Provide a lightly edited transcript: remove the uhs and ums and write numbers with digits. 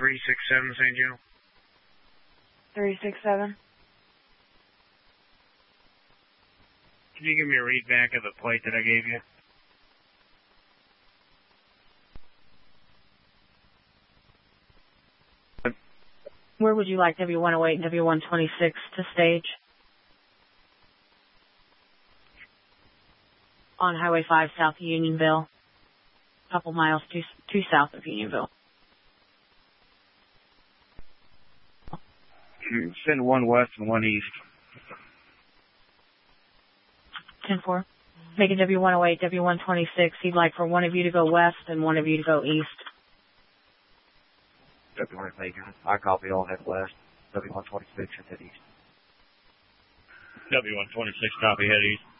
367 St. Joe. 367. Can you give me a read back of the plate that I gave you? Where would you like W108 and W126 to stage? On Highway 5 south of Unionville. A couple miles to south of Unionville. Send one west and one east. 10-4. Making W108, W126. He'd like for one of you to go west and one of you to go east. W108, I copy all, head west. W126, head east. W126, copy, head east.